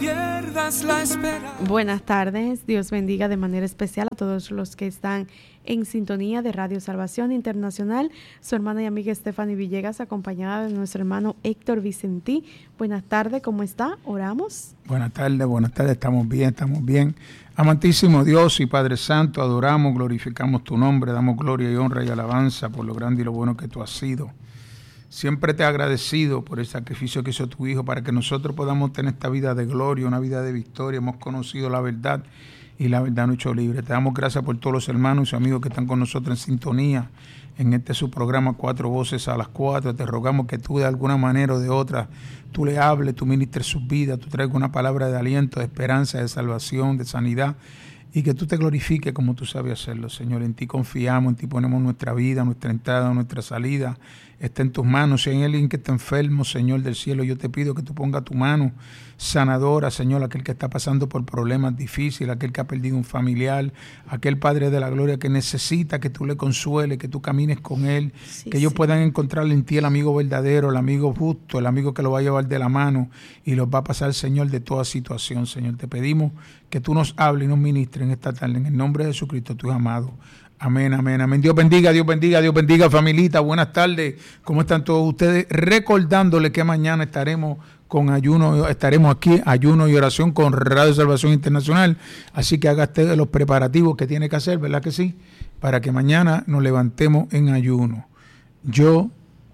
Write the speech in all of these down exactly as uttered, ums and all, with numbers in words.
pierdas la esperanza. Buenas tardes, Dios bendiga de manera especial a todos los que están en sintonía de Radio Salvación Internacional. Su hermana y amiga Stephanie Villegas, acompañada de nuestro hermano Héctor Vicentí. Buenas tardes, ¿cómo está? Oramos. Buenas tardes, buenas tardes, estamos bien, estamos bien. Amantísimo Dios y Padre Santo, adoramos, glorificamos tu nombre, damos gloria y honra y alabanza por lo grande y lo bueno que tú has sido. Siempre te he agradecido por el sacrificio que hizo tu Hijo para que nosotros podamos tener esta vida de gloria, una vida de victoria. Hemos conocido la verdad y la verdad nos ha hecho libre. Te damos gracias por todos los hermanos y amigos que están con nosotros en sintonía en este su programa Cuatro Voces a las Cuatro. Te rogamos que tú de alguna manera o de otra, tú le hables, tú ministres sus vidas, tú traigas una palabra de aliento, de esperanza, de salvación, de sanidad, y que tú te glorifiques como tú sabes hacerlo, Señor. En ti confiamos, en ti ponemos nuestra vida, nuestra entrada, nuestra salida. Está en tus manos. Si hay alguien que está enfermo, Señor del cielo, yo te pido que tú pongas tu mano sanadora, Señor, aquel que está pasando por problemas difíciles, aquel que ha perdido un familiar, aquel Padre de la gloria que necesita que tú le consueles, que tú camines con él, sí, que ellos sí. puedan encontrar en ti el amigo verdadero, el amigo justo, el amigo que lo va a llevar de la mano y los va a pasar, Señor, de toda situación, Señor. Te pedimos que tú nos hables y nos ministres en esta tarde, en el nombre de Jesucristo, tu amado. Amén, amén, amén. Dios bendiga, Dios bendiga, Dios bendiga, familita. Buenas tardes. ¿Cómo están todos ustedes? Recordándole que mañana estaremos con ayuno, estaremos aquí, ayuno y oración con Radio Salvación Internacional. Así que haga usted los preparativos que tiene que hacer, ¿verdad que sí? Para que mañana nos levantemos en ayuno. Yo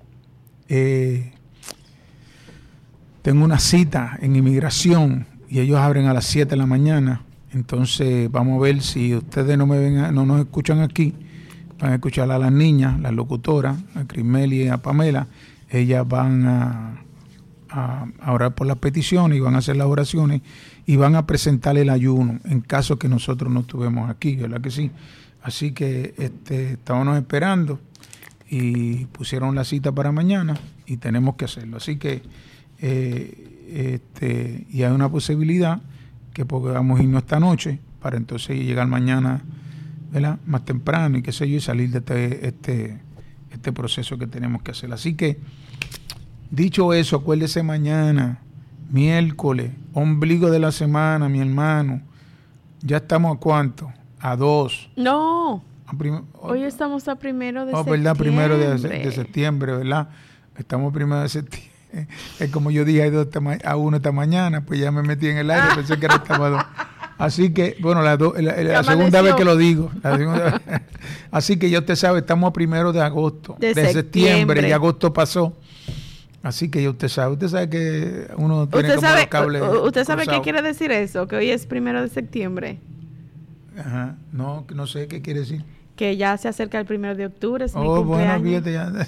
eh, tengo una cita en inmigración y ellos abren a las siete de la mañana. Entonces vamos a ver si ustedes no me ven, no nos escuchan aquí, van a escuchar a las niñas, las locutoras, a Crismeli y a Pamela. Ellas van a, a, a orar por las peticiones y van a hacer las oraciones y van a presentar el ayuno en caso que nosotros no estuvimos aquí, ¿verdad que sí? Así que este, estábamos esperando y pusieron la cita para mañana y tenemos que hacerlo. Así que eh, este, y hay una posibilidad que podamos irnos esta noche para entonces llegar mañana, ¿verdad?, más temprano y qué sé yo, y salir de este, este, este proceso que tenemos que hacer. Así que, dicho eso, acuérdese mañana, miércoles, ombligo de la semana, mi hermano. Ya estamos a cuánto, a dos. No, a prim- hoy estamos a primero de oh, septiembre. ¿verdad? Primero de, de septiembre, ¿verdad? Estamos primero de septiembre. Es como yo dije a uno esta mañana, pues ya me metí en el aire, pensé que era estaba dos. Así que, bueno, la, do, la, la segunda vez que lo digo. La segunda vez. Así que ya usted sabe, estamos a primero de agosto, de, de septiembre. septiembre, y agosto pasó. Así que ya usted sabe, usted sabe que uno tiene usted como sabe, los cables. ¿Usted sabe cruzados. Qué quiere decir eso? Que hoy es primero de septiembre. Ajá, no, no sé qué quiere decir. Que ya se acerca el primero de octubre, es oh, mi cumpleaños. Bueno, fíjate ya.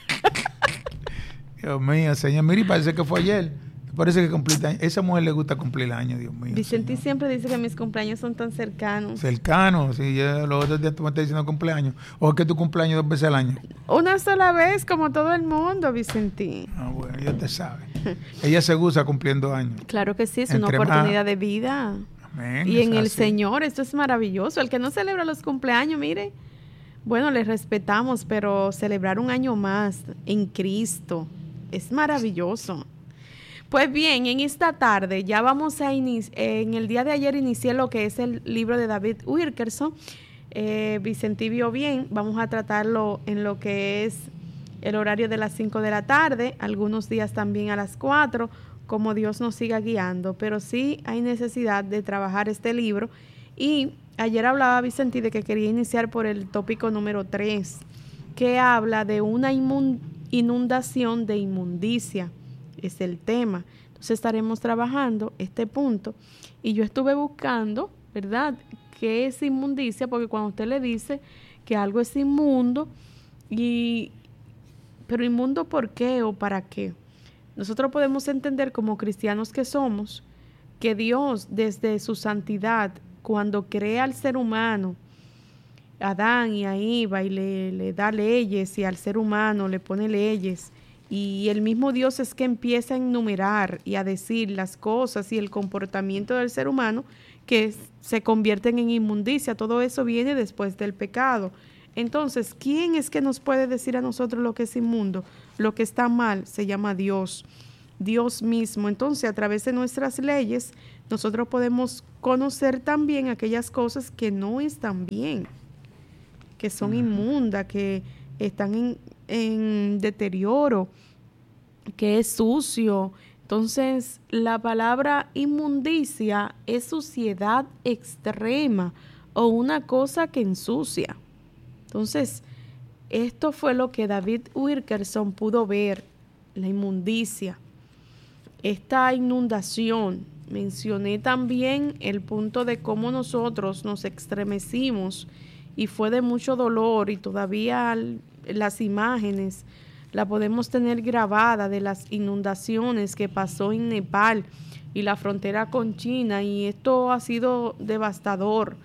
Dios mío, señor, mire, parece que fue ayer. Parece que cumplí años. Esa mujer le gusta cumplir años, Dios mío. Vicentí señor. siempre dice que mis cumpleaños son tan cercanos. Cercanos, sí, ya los otros días tú me estás diciendo cumpleaños. ¿O es que tu cumpleaños dos veces al año? Una sola vez, como todo el mundo, Vicentí. Ah, bueno, ya te sabe. Ella se gusta cumpliendo años. Claro que sí, es Entre una oportunidad más... de vida. Amén, y en el así. Señor, esto es maravilloso. El que no celebra los cumpleaños, mire, bueno, les respetamos, pero celebrar un año más en Cristo es maravilloso. Pues bien, en esta tarde ya vamos a iniciar, en el día de ayer inicié lo que es el libro de David Wilkerson. Eh, Vicentí vio bien, vamos a tratarlo en lo que es el horario de las cinco de la tarde, algunos días también a las cuatro, como Dios nos siga guiando, pero sí hay necesidad de trabajar este libro. Y ayer hablaba Vicentí de que quería iniciar por el tópico número tres, que habla de una inmun- inundación de inmundicia. Es el tema. Entonces estaremos trabajando este punto. Y yo estuve buscando, ¿verdad?, qué es inmundicia, porque cuando usted le dice que algo es inmundo, y pero inmundo ¿por qué o para qué? Nosotros podemos entender como cristianos que somos, que Dios desde su santidad, cuando crea al ser humano, Adán y a Eva, y le, le da leyes, y al ser humano le pone leyes, y el mismo Dios es que empieza a enumerar y a decir las cosas y el comportamiento del ser humano que se convierten en inmundicia. Todo eso viene después del pecado. Entonces, ¿quién es que nos puede decir a nosotros lo que es inmundo? Lo que está mal se llama Dios. Dios mismo. Entonces, a través de nuestras leyes, nosotros podemos conocer también aquellas cosas que no están bien, que son uh-huh. inmundas, que están en, en deterioro, que es sucio. Entonces, la palabra inmundicia es suciedad extrema o una cosa que ensucia. Entonces, esto fue lo que David Wilkerson pudo ver, la inmundicia, esta inundación. Mencioné también el punto de cómo nosotros nos estremecimos y fue de mucho dolor, y todavía las imágenes la podemos tener grabada de las inundaciones que pasó en Nepal y la frontera con China, y esto ha sido devastador.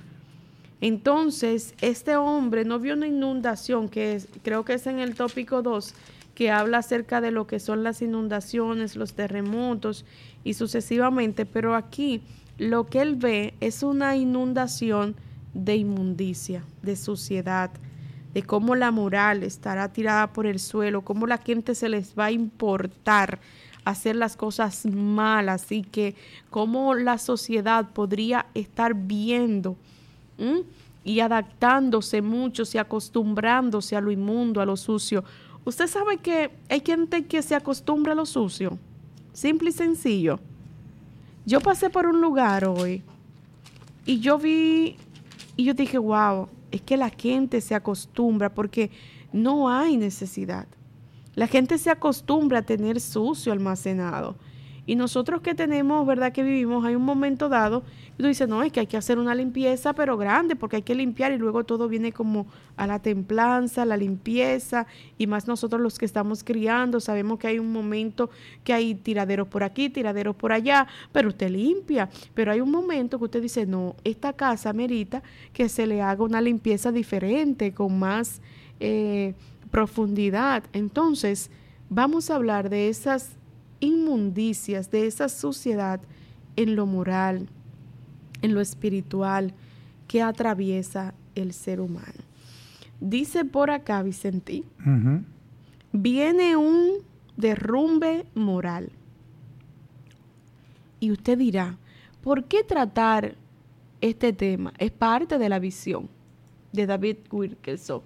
Entonces, este hombre no vio una inundación, que es, creo que es en el tópico dos, que habla acerca de lo que son las inundaciones, los terremotos y sucesivamente, pero aquí lo que él ve es una inundación de inmundicia, de suciedad, de cómo la moral estará tirada por el suelo, cómo la gente se les va a importar hacer las cosas malas, y que cómo la sociedad podría estar viendo ¿m? y adaptándose mucho y acostumbrándose a lo inmundo, a lo sucio. Usted sabe que hay gente que se acostumbra a lo sucio, simple y sencillo. Yo pasé por un lugar hoy y yo vi y yo dije, wow, es que la gente se acostumbra porque no hay necesidad. La gente se acostumbra a tener sucio almacenado. Y nosotros que tenemos, ¿verdad?, que vivimos, hay un momento dado, y tú dices, no, es que hay que hacer una limpieza, pero grande, porque hay que limpiar, y luego todo viene como a la templanza, la limpieza, y más nosotros los que estamos criando, sabemos que hay un momento que hay tiraderos por aquí, tiraderos por allá, pero usted limpia. Pero hay un momento que usted dice, no, esta casa merita que se le haga una limpieza diferente, con más eh, profundidad. Entonces, vamos a hablar de esas inmundicias, de esa suciedad en lo moral, en lo espiritual que atraviesa el ser humano. Dice por acá Vicentí, uh-huh. viene un derrumbe moral. Y usted dirá, ¿por qué tratar este tema? Es parte de la visión de David Wilkerson.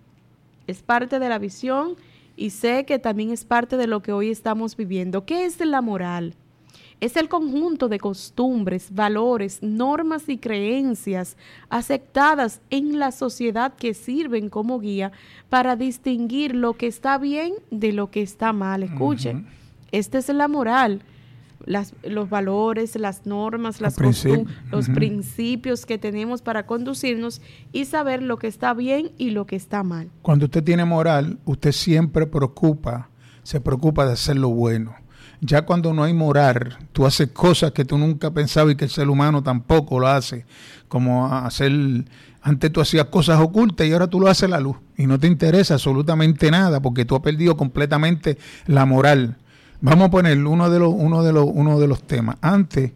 Es parte de la visión. Y sé que también es parte de lo que hoy estamos viviendo. ¿Qué es la moral? Es el conjunto de costumbres, valores, normas y creencias aceptadas en la sociedad que sirven como guía para distinguir lo que está bien de lo que está mal. Escuchen, uh-huh. esta es la moral. Las, los valores, las normas, las costum- los uh-huh. principios que tenemos para conducirnos y saber lo que está bien y lo que está mal. Cuando usted tiene moral, usted siempre preocupa, se preocupa de hacer lo bueno. Ya cuando no hay moral, tú haces cosas que tú nunca pensabas y que el ser humano tampoco lo hace, como hacer, antes tú hacías cosas ocultas y ahora tú lo haces a la luz y no te interesa absolutamente nada porque tú has perdido completamente la moral. Vamos a poner uno de los, uno de los, uno de los temas. Antes,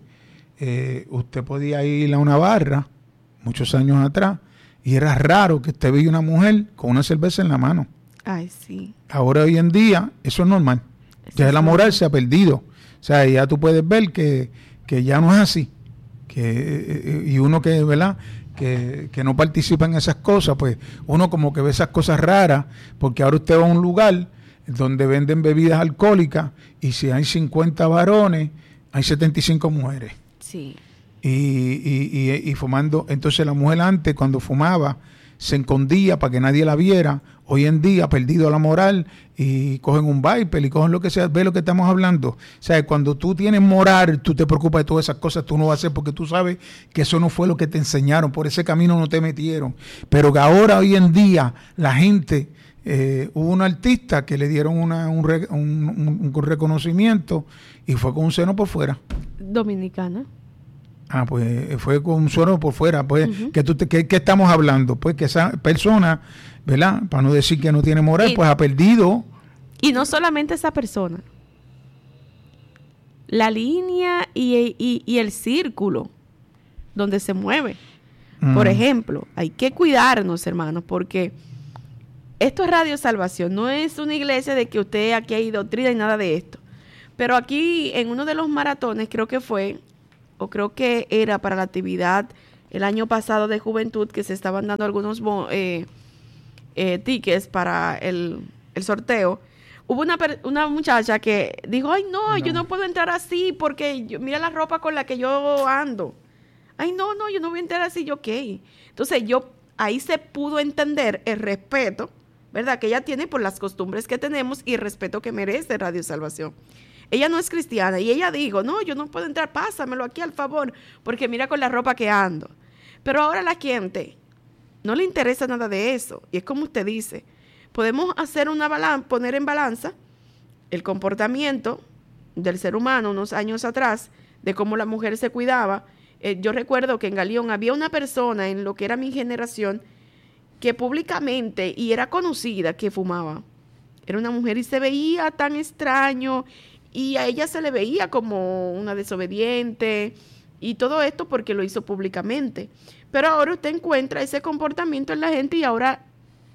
eh, usted podía ir a una barra, muchos años atrás, y era raro que usted veía una mujer con una cerveza en la mano. Ay, sí. Ahora, hoy en día, eso es normal. Eso ya es la moral normal. Se ha perdido. O sea, ya tú puedes ver que, que ya no es así. Que, eh, y uno que, ¿verdad?, que, que no participa en esas cosas, pues uno como que ve esas cosas raras, porque ahora usted va a un lugar donde venden bebidas alcohólicas y si hay cincuenta varones, hay setenta y cinco mujeres. Sí. Y, y, y, y fumando. Entonces la mujer antes, cuando fumaba, se escondía para que nadie la viera. Hoy en día ha perdido la moral y cogen un Viper y cogen lo que sea. Ve lo que estamos hablando. O sea, cuando tú tienes moral, tú te preocupas de todas esas cosas, tú no vas a hacer porque tú sabes que eso no fue lo que te enseñaron. Por ese camino no te metieron. Pero que ahora, hoy en día, la gente... Eh, hubo un artista que le dieron una, un, re, un, un, un reconocimiento y fue con un seno por fuera. Dominicana. Ah, pues fue con un seno por fuera. Pues, uh-huh. ¿qué, tú te, qué, ¿qué estamos hablando? Pues que esa persona, ¿verdad? Para no decir que no tiene moral, y, pues ha perdido. Y no solamente esa persona. La línea y, y, y el círculo donde se mueve. Mm. Por ejemplo, hay que cuidarnos, hermanos, porque... esto es Radio Salvación, no es una iglesia de que usted aquí hay doctrina y nada de esto. Pero aquí en uno de los maratones, creo que fue, o creo que era para la actividad el año pasado de juventud, que se estaban dando algunos eh, eh, tickets para el, el sorteo. Hubo una, una muchacha que dijo, ay no, no, yo no puedo entrar así porque yo, mira la ropa con la que yo ando. Ay no, no, yo no voy a entrar así, yo qué. Entonces yo, ahí se pudo entender el respeto, ¿verdad? Que ella tiene por las costumbres que tenemos y el respeto que merece Radio Salvación. Ella no es cristiana y ella dijo, no, yo no puedo entrar, pásamelo aquí al favor, porque mira con la ropa que ando. Pero ahora a la gente no le interesa nada de eso. Y es como usted dice, podemos hacer una balanza, poner en balanza el comportamiento del ser humano unos años atrás, de cómo la mujer se cuidaba. Eh, yo recuerdo que en Galeón había una persona en lo que era mi generación que públicamente, y era conocida, que fumaba. Era una mujer y se veía tan extraño, y a ella se le veía como una desobediente, y todo esto porque lo hizo públicamente. Pero ahora usted encuentra ese comportamiento en la gente y ahora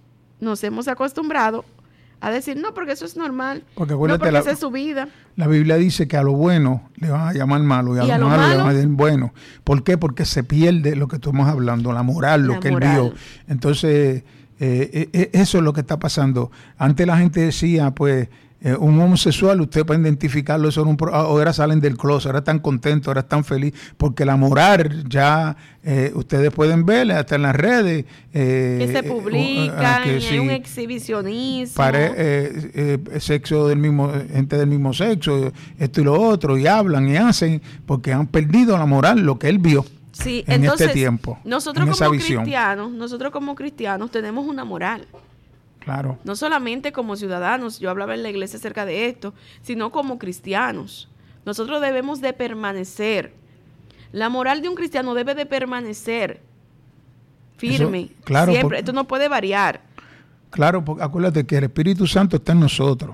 nos hemos acostumbrado a decir, no, porque eso es normal, porque no porque la, esa es su vida. La Biblia dice que a lo bueno le van a llamar malo y a, ¿Y lo, a lo malo, malo le van a llamar bueno. ¿Por qué? Porque se pierde lo que estamos hablando, la moral, lo la que moral. Él vio. Entonces, eh, eh, eso es lo que está pasando. Antes la gente decía, pues, Eh, un homosexual, usted puede identificarlo, eso era un pro, ahora salen del closet, ahora están contentos, ahora están felices, porque la moral ya, eh, ustedes pueden ver hasta en las redes. Eh, que se publican, eh, que sí, hay un exhibicionismo. Pare, eh, eh, sexo del mismo, gente del mismo sexo, esto y lo otro, y hablan y hacen, porque han perdido la moral, lo que él vio. Sí, en entonces, este tiempo. Nosotros como cristianos, nosotros como cristianos tenemos una moral. Claro. No solamente como ciudadanos, yo hablaba en la iglesia acerca de esto, sino como cristianos. Nosotros debemos de permanecer. La moral de un cristiano debe de permanecer firme, Eso, claro, siempre. Por, esto no puede variar. Claro, porque acuérdate que el Espíritu Santo está en nosotros.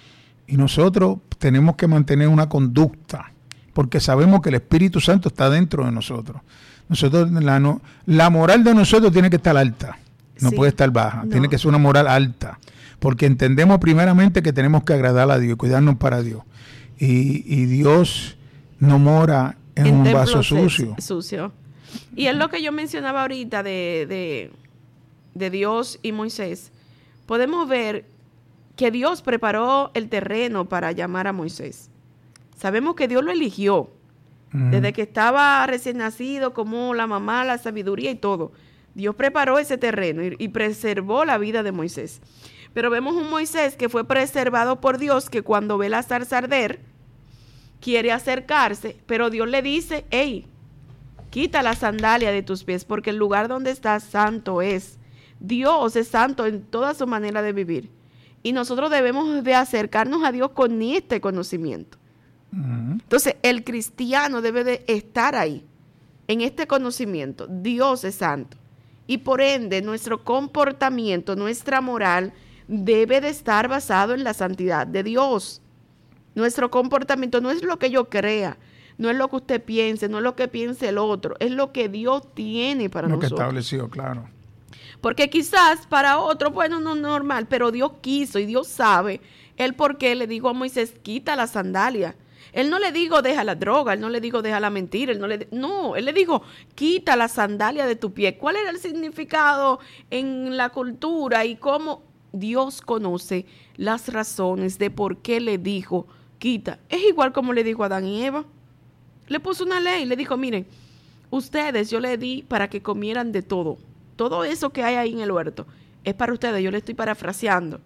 Y nosotros tenemos que mantener una conducta, porque sabemos que el Espíritu Santo está dentro de nosotros. Nosotros la, no, la moral de nosotros tiene que estar alta. No sí. puede estar baja, no. Tiene que ser una moral alta, porque entendemos primeramente que tenemos que agradar a Dios y cuidarnos para Dios. Y, y Dios no mora en, en un vaso sucio. sucio. Y es lo que yo mencionaba ahorita de, de, de Dios y Moisés. Podemos ver que Dios preparó el terreno para llamar a Moisés. Sabemos que Dios lo eligió, uh-huh. desde que estaba recién nacido, como la mamá, la sabiduría y todo. Dios preparó ese terreno y, y preservó la vida de Moisés. Pero vemos un Moisés que fue preservado por Dios, que cuando ve la zarza arder, quiere acercarse, pero Dios le dice, hey, quita la sandalia de tus pies, porque el lugar donde estás santo es. Dios es santo en toda su manera de vivir. Y nosotros debemos de acercarnos a Dios con este conocimiento. Uh-huh. Entonces, el cristiano debe de estar ahí, en este conocimiento. Dios es santo. Y por ende, nuestro comportamiento, nuestra moral, debe de estar basado en la santidad de Dios. Nuestro comportamiento no es lo que yo crea, no es lo que usted piense, no es lo que piense el otro, es lo que Dios tiene para nosotros. Lo que estableció, claro. Porque quizás para otro, bueno, no es normal, pero Dios quiso y Dios sabe el por qué le dijo a Moisés, quita la sandalia. Él no le dijo, deja la droga, él no le dijo, deja la mentira, él no le no, él le dijo, quita la sandalia de tu pie. ¿Cuál era el significado en la cultura y cómo Dios conoce las razones de por qué le dijo, quita? Es igual como le dijo a Adán y Eva. Le puso una ley, le dijo, miren, ustedes yo le di para que comieran de todo. Todo eso que hay ahí en el huerto es para ustedes, yo le estoy parafraseando.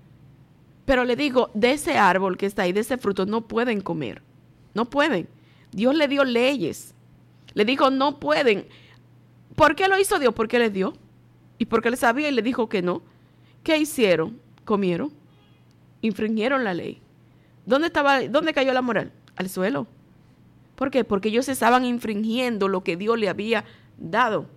Pero le digo, de ese árbol que está ahí, de ese fruto, no pueden comer. No pueden. Dios le dio leyes. Le dijo, no pueden. ¿Por qué lo hizo Dios? Porque les dio. Y porque él sabía y le dijo que no. ¿Qué hicieron? Comieron. Infringieron la ley. ¿Dónde estaba, dónde cayó la moral? Al suelo. ¿Por qué? Porque ellos estaban infringiendo lo que Dios le había dado.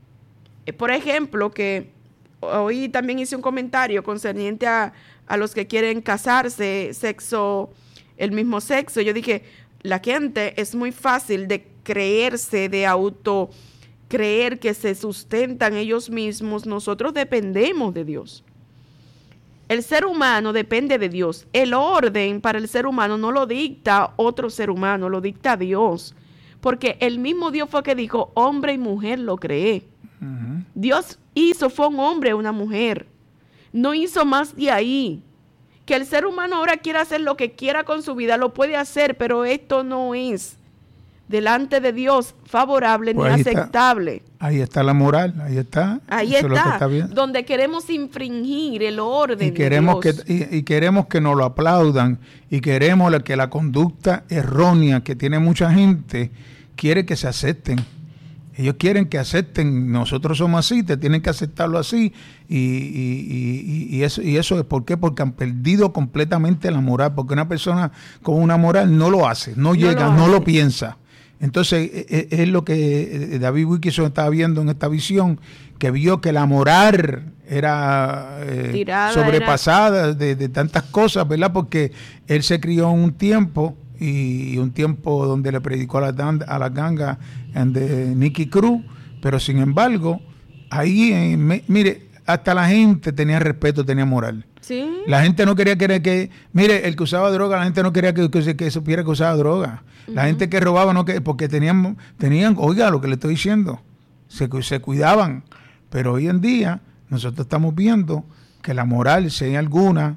Por ejemplo, que hoy también hice un comentario concerniente a, a los que quieren casarse, sexo, el mismo sexo. Yo dije, la gente es muy fácil de creerse, de auto creer que se sustentan ellos mismos. Nosotros dependemos de Dios. El ser humano depende de Dios. El orden para el ser humano no lo dicta otro ser humano, lo dicta Dios. Porque el mismo Dios fue que dijo, hombre y mujer lo creé. Uh-huh. Dios hizo, fue un hombre y una mujer. No hizo más de ahí. Que el ser humano ahora quiera hacer lo que quiera con su vida, lo puede hacer, pero esto no es delante de Dios favorable pues ni aceptable. Está, ahí está la moral, ahí está. Ahí está, es está donde queremos infringir el orden y queremos de Dios. Que, y, y queremos que nos lo aplaudan y queremos que la conducta errónea que tiene mucha gente quiere que se acepten. Ellos quieren que acepten, nosotros somos así, te tienen que aceptarlo así, y, y, y, y, eso, y eso es ¿por qué? Porque han perdido completamente la moral, porque una persona con una moral no lo hace, no, no llega, lo no lo piensa. Entonces, es, es lo que David Wilkerson estaba viendo en esta visión, que vio que la moral era eh, Tirada, sobrepasada era... De, de tantas cosas, ¿verdad? Porque él se crió en un tiempo, y un tiempo donde le predicó a la, a la ganga de Nicky Cruz, pero sin embargo, ahí, eh, me, mire, hasta la gente tenía respeto, tenía moral. ¿Sí? La gente no quería que, que, mire, el que usaba droga, la gente no quería que, que, que supiera que usaba droga. Uh-huh. La gente que robaba, no que porque tenían, tenían, oiga, lo que le estoy diciendo, se, se cuidaban. Pero hoy en día, nosotros estamos viendo que la moral, si hay alguna,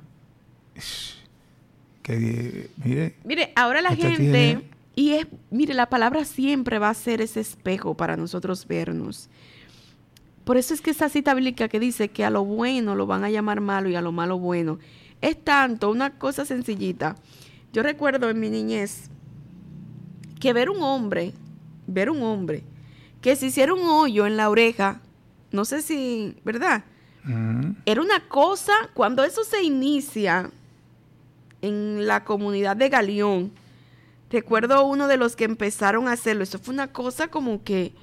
que, mire, mire, ahora la gente, tiene... y es, mire, la palabra siempre va a ser ese espejo para nosotros vernos. Por eso es que esa cita bíblica que dice que a lo bueno lo van a llamar malo y a lo malo bueno, es tanto una cosa sencillita. Yo recuerdo en mi niñez que ver un hombre, ver un hombre, que se hiciera un hoyo en la oreja, no sé si, ¿verdad? Uh-huh. Era una cosa, cuando eso se inicia en la comunidad de Galeón, recuerdo uno de los que empezaron a hacerlo, eso fue una cosa como que,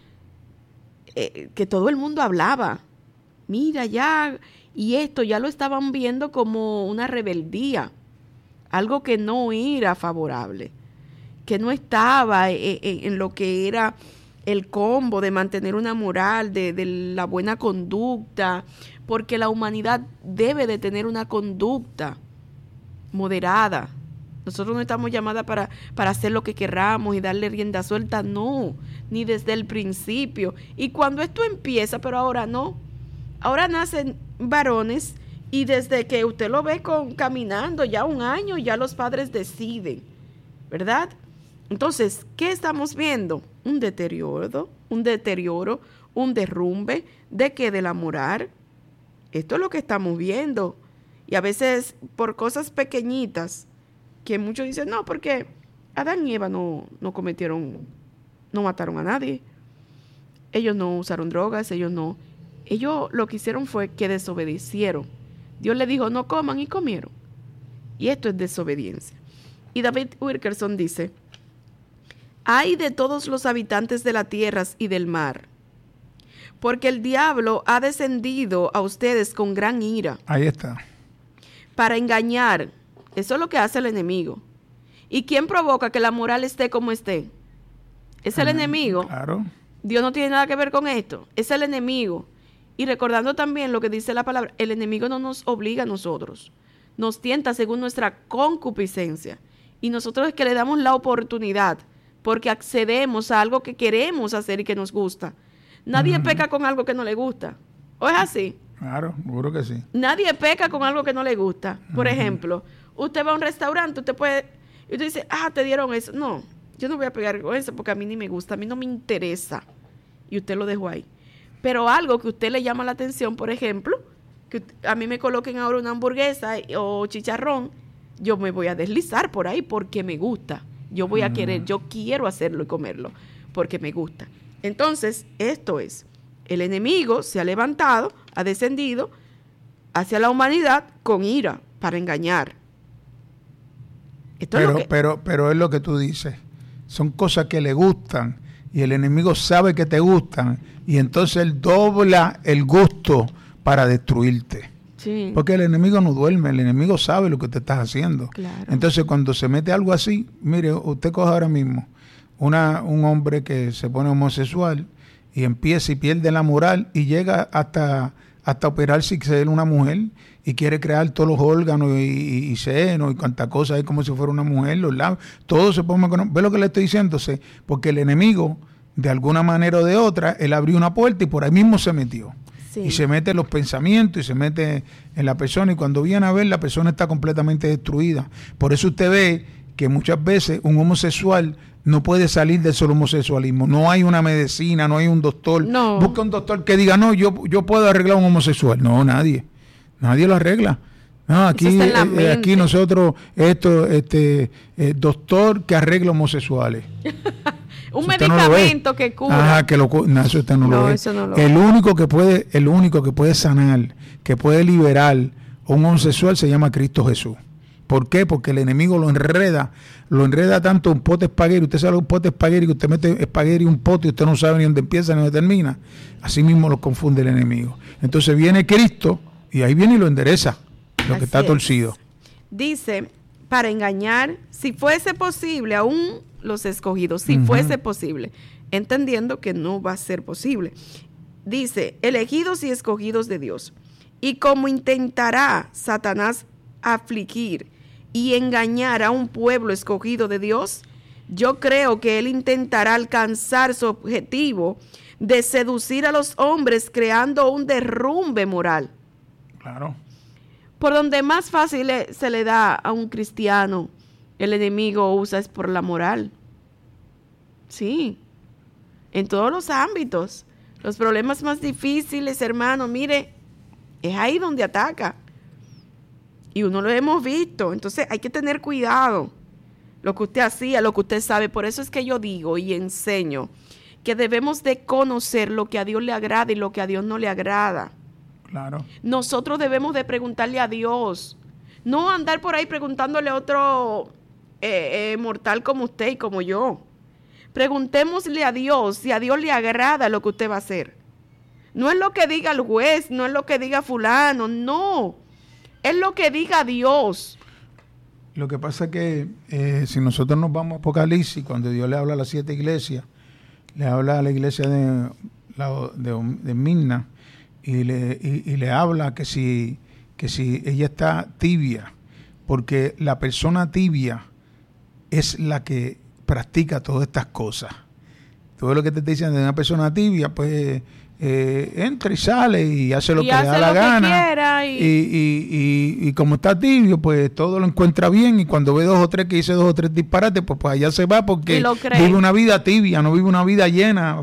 eh, que todo el mundo hablaba, mira ya, y esto ya lo estaban viendo como una rebeldía, algo que no era favorable, que no estaba en, en, en lo que era el combo de mantener una moral, de, de la buena conducta, porque la humanidad debe de tener una conducta moderada. Nosotros no estamos llamadas para, para hacer lo que querramos y darle rienda suelta, no, ni desde el principio. Y cuando esto empieza, pero ahora no, ahora nacen varones y desde que usted lo ve con, caminando ya un año, ya los padres deciden, ¿verdad? Entonces, ¿qué estamos viendo? Un deterioro, un deterioro, un derrumbe, ¿de qué? De la moral. Esto es lo que estamos viendo. Y a veces por cosas pequeñitas, que muchos dicen, no, porque Adán y Eva no, no cometieron, no mataron a nadie. Ellos no usaron drogas, ellos no. Ellos lo que hicieron fue que desobedecieron. Dios les dijo, no coman y comieron. Y esto es desobediencia. Y David Wilkerson dice, ay de todos los habitantes de la tierra y del mar, porque el diablo ha descendido a ustedes con gran ira. Ahí está. Para engañar. Eso es lo que hace el enemigo. ¿Y quién provoca que la moral esté como esté? Es el ah, enemigo. Claro. Dios no tiene nada que ver con esto. Es el enemigo. Y recordando también lo que dice la palabra, el enemigo no nos obliga a nosotros. Nos tienta según nuestra concupiscencia. Y nosotros es que le damos la oportunidad porque accedemos a algo que queremos hacer y que nos gusta. Nadie uh-huh. peca con algo que no le gusta. ¿O es así? Claro, seguro que sí. Nadie peca con algo que no le gusta. Por uh-huh. ejemplo, usted va a un restaurante, usted puede, y usted dice, ah, te dieron eso. No, yo no voy a pegar con eso porque a mí ni me gusta, a mí no me interesa. Y usted lo dejó ahí. Pero algo que a usted le llama la atención, por ejemplo, que a mí me coloquen ahora una hamburguesa o chicharrón, yo me voy a deslizar por ahí porque me gusta. Yo voy a querer, yo quiero hacerlo y comerlo porque me gusta. Entonces, esto es, el enemigo se ha levantado, ha descendido hacia la humanidad con ira para engañar. Esto pero, es lo que... pero, pero es lo que tú dices. Son cosas que le gustan y el enemigo sabe que te gustan y entonces él dobla el gusto para destruirte. Sí. Porque el enemigo no duerme, el enemigo sabe lo que te estás haciendo. Claro. Entonces cuando se mete algo así, mire, usted coge ahora mismo una, un hombre que se pone homosexual y empieza y pierde la moral y llega hasta hasta operarse y ser una mujer y quiere crear todos los órganos y, y, y senos y cuantas cosas ahí como si fuera una mujer, los labios, todo se pone con... ¿Ve lo que le estoy diciendo? Porque el enemigo, de alguna manera o de otra, él abrió una puerta y por ahí mismo se metió. Sí. Y se mete en los pensamientos y se mete en la persona y cuando viene a ver, la persona está completamente destruida. Por eso usted ve que muchas veces un homosexual no puede salir del solo homosexualismo. No hay una medicina, no hay un doctor. No. Busca un doctor que diga, no, yo, yo puedo arreglar un homosexual. No, nadie. Nadie lo arregla. No, aquí, eh, aquí nosotros, esto, este, eh, doctor que arregla homosexuales. Un medicamento no que cura. Ajá, que lo, no, eso usted no, no lo ve. Eso no lo el único que puede, el único que puede sanar, que puede liberar a un homosexual se llama Cristo Jesús. ¿Por qué? Porque el enemigo lo enreda, lo enreda tanto un pote espagueti. Usted sabe un pote espagueti que usted mete espagueti y un pote y usted no sabe ni dónde empieza ni dónde termina. Así mismo lo confunde el enemigo. Entonces viene Cristo y ahí viene y lo endereza, lo que está torcido. Dice, para engañar, si fuese posible, aún los escogidos, si uh-huh. fuese posible, entendiendo que no va a ser posible. Dice, elegidos y escogidos de Dios. Y como intentará Satanás afligir y engañar a un pueblo escogido de Dios, yo creo que él intentará alcanzar su objetivo de seducir a los hombres creando un derrumbe moral. Claro. Por donde más fácil se le da a un cristiano, el enemigo usa es por la moral. Sí, en todos los ámbitos. Los problemas más difíciles, hermano, mire, es ahí donde ataca. Y uno lo hemos visto. Entonces hay que tener cuidado. Lo que usted hacía, lo que usted sabe. Por eso es que yo digo y enseño que debemos de conocer lo que a Dios le agrada y lo que a Dios no le agrada. Claro. Nosotros debemos de preguntarle a Dios. No andar por ahí preguntándole a otro eh, eh, mortal como usted y como yo. Preguntémosle a Dios si a Dios le agrada lo que usted va a hacer. No es lo que diga el juez, no es lo que diga fulano, no. Es lo que diga Dios. Lo que pasa es que eh, si nosotros nos vamos a Apocalipsis, cuando Dios le habla a las siete iglesias, le habla a la iglesia de, la, de, de Mirna y le, y, y le habla que si, que si ella está tibia, porque la persona tibia es la que practica todas estas cosas. Todo lo que te está diciendo de una persona tibia, pues eh, entra y sale y hace lo y que hace le da la gana. Y... Y, y, y, y como está tibio, pues todo lo encuentra bien. Y cuando ve dos o tres que dice dos o tres disparates, pues, pues allá se va porque vive una vida tibia, no vive una vida llena,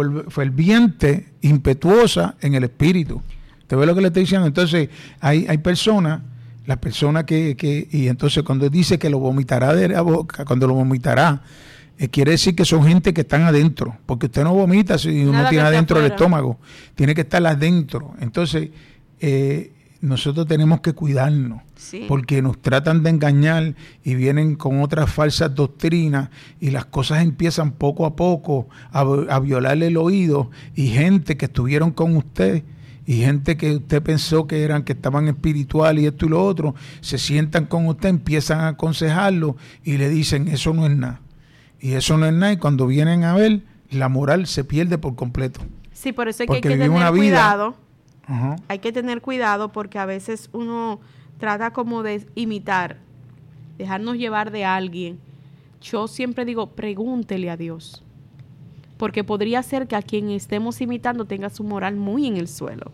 ferviente, impetuosa en el espíritu. ¿Te ves lo que le estoy diciendo? Entonces, hay, hay personas, las personas que, que, y entonces cuando dice que lo vomitará de la boca, cuando lo vomitará, Eh, quiere decir que son gente que están adentro, porque usted no vomita si uno Nada tiene adentro el estómago, tiene que estar adentro. Entonces, eh, nosotros tenemos que cuidarnos, sí. porque nos tratan de engañar y vienen con otras falsas doctrinas y las cosas empiezan poco a poco a, a violarle el oído y gente que estuvieron con usted y gente que usted pensó que eran, que estaban espirituales y esto y lo otro, se sientan con usted, empiezan a aconsejarlo y le dicen, eso no es nada. Y eso no es nada, y cuando vienen a ver, la moral se pierde por completo. Sí, por eso es que hay que tener una vida, cuidado. Uh-huh. Hay que tener cuidado porque a veces uno trata como de imitar, dejarnos llevar de alguien. Yo siempre digo, pregúntele a Dios. Porque podría ser que a quien estemos imitando tenga su moral muy en el suelo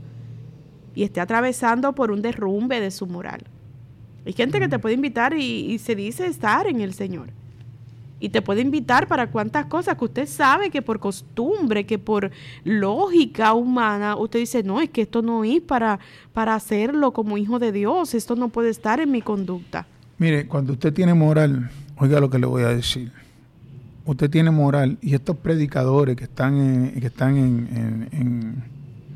y esté atravesando por un derrumbe de su moral. Hay gente uh-huh. que te puede invitar y, y se dice estar en el Señor. Y te puede invitar para cuantas cosas que usted sabe que por costumbre, que por lógica humana, usted dice, no, es que esto no es para, para hacerlo como hijo de Dios, esto no puede estar en mi conducta. Mire, cuando usted tiene moral, oiga lo que le voy a decir, usted tiene moral y estos predicadores que están en, que están en, en, en,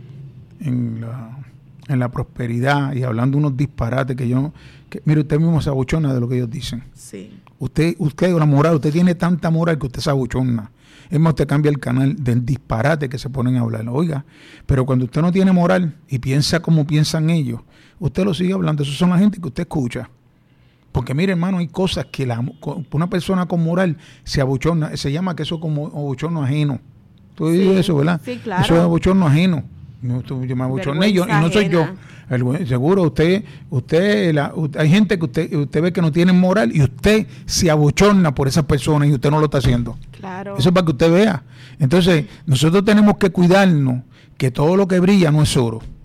en, la, en la prosperidad y hablando unos disparates que yo, que, mire, usted mismo se abuchona de lo que ellos dicen. Sí. Usted, usted, la moral, usted tiene tanta moral que usted se abuchona. Es más, usted cambia el canal del disparate que se ponen a hablar. Oiga, pero cuando usted no tiene moral y piensa como piensan ellos, usted lo sigue hablando. Esos son la gente que usted escucha. Porque mire, hermano, hay cosas que la, una persona con moral se abuchona. Se llama que eso como abuchono ajeno. Tú dices sí, eso, ¿verdad? Sí, claro. Eso es abuchono ajeno. No, yo me abochorné, yo, y no soy yo. El, seguro usted, usted, la, hay gente que usted, usted ve que no tienen moral y usted se abochorna por esas personas y usted no lo está haciendo. Claro. Eso es para que usted vea. Entonces, nosotros tenemos que cuidarnos que todo lo que brilla no es oro.